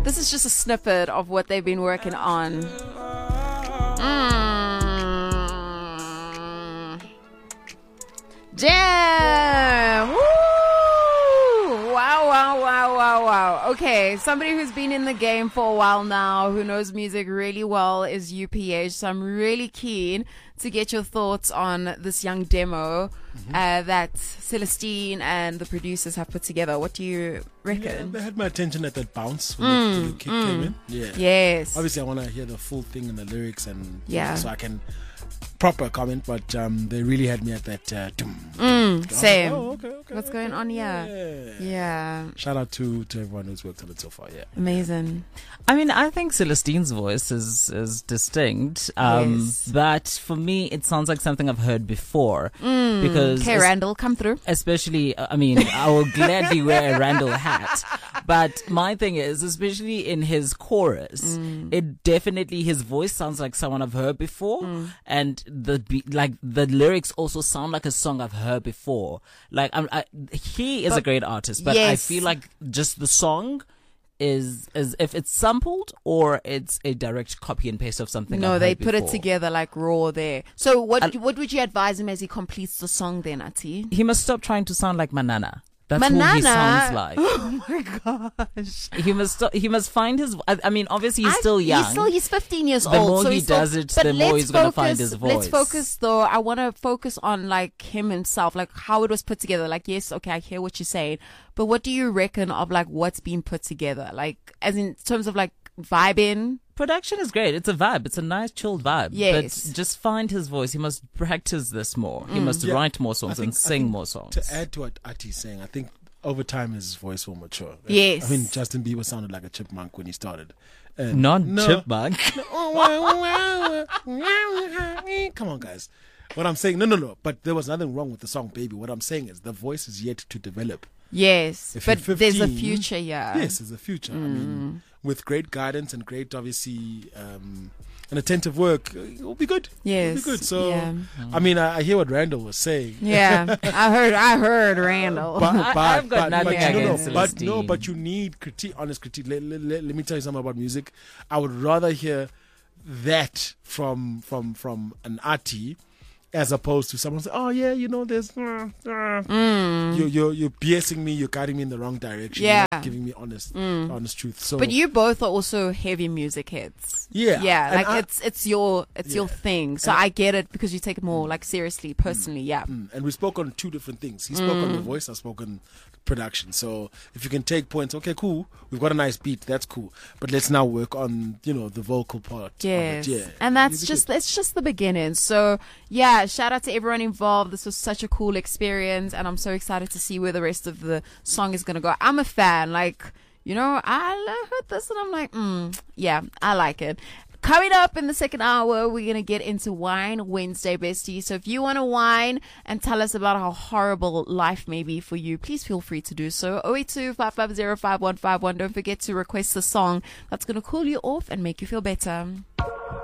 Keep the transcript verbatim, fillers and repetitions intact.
This is just a snippet of what they've been working on. Mm. Damn! Woo! Wow, wow, wow, wow, wow. Okay, somebody who's been in the game for a while now, who knows music really well, is U P H. So I'm really keen to get your thoughts on this young demo mm-hmm. uh, that Celestine and the producers have put together. What do you reckon? Yeah, they had my attention at that bounce when mm, the kick mm. came in. Yeah. Yes. Obviously, I want to hear the full thing and the lyrics, and yeah, so I can proper comment. But um, they really had me at that. Uh, dum, mm, dum. Same. Like, oh, okay, okay, What's okay, going on here? Yeah. yeah. Shout out to to everyone who's worked on it so far. Yeah. Amazing. I mean, I think Celestine's voice is is distinct, um, yes. but for me, it sounds like something I've heard before. Mm. Because okay, Randall, come through. Especially, I mean, I will gladly wear a Randall hat, but my thing is, especially in his chorus, mm. it definitely his voice sounds like someone I've heard before, mm. and the be- like the lyrics also sound like a song I've heard before. Like, I'm, I, he is but, a great artist, but yes. I feel like just the song is is if it's sampled or it's a direct copy and paste of something. No, I've they heard put before. it together like raw there. So what I, what would you advise him as he completes the song then, Ati? He must stop trying to sound like Manana. That's Manana? who he sounds like. Oh my gosh. He must stop, he must find his. I, I mean, obviously he's I, still young. He's still he's fifteen years the old. The more so he he's still, does it, the more he's going to find his voice. Let's focus though. I want to focus on like him himself, like how it was put together. Like, yes, okay, I hear what you're saying, but what do you reckon of like what's been put together? Like, as in terms of like vibing. Production is great. It's a vibe. It's a nice, chilled vibe. Yes. But just find his voice. He must practice this more. He Mm. must Yeah, write more songs think, and sing more songs. To add to what Ati's saying, I think over time his voice will mature. Yes. I mean, Justin Bieber sounded like a chipmunk when he started. And Not no. chipmunk. Come on, guys. What I'm saying, no, no, no. But there was nothing wrong with the song, Baby. What I'm saying is the voice is yet to develop. Yes, If but you're there's a fifteen, future, yeah. Yes, there's a future. Mm. I mean, with great guidance and great, obviously, um, and attentive work, it will be good. Yes, it'll be good. So, yeah. I mean, I, I hear what Randall was saying. Yeah, I heard, I heard Randall. But, I, but, I've got but, nothing but, no, no, against but no, Celestine. but you need critique, honest critique. Let, let, let, let me tell you something about music. I would rather hear that from from from an Ati, as opposed to someone say, "Oh yeah, you know, there's uh, uh. Mm. you you're you're biasing me, you're guiding me in the wrong direction, Yeah. you're not giving me honest Mm. honest truth." So, But you both are also heavy music heads. yeah, Yeah, and like I- it's it's your it's your Yeah. thing. So And- I get it because you take it more like seriously, personally. Yeah. Mm, and we spoke on two different things. He spoke on the voice, I spoke on production. So if you can take points, okay, cool. We've got a nice beat, that's cool. But let's now work on, you know, the vocal part. Yes. Of it. Yeah. And that's You'll be just good. it's just the beginning. So yeah, shout out to everyone involved. This was such a cool experience and I'm so excited to see where the rest of the song is gonna go. I'm a fan. Like, you know, I heard this and I'm like, mm, yeah, I like it. Coming up in the second hour, we're going to get into Wine Wednesday, bestie. So if you want to wine and tell us about how horrible life may be for you, please feel free to do so. oh eight two, five five zero, five one five one. Don't forget to request a song that's going to cool you off and make you feel better.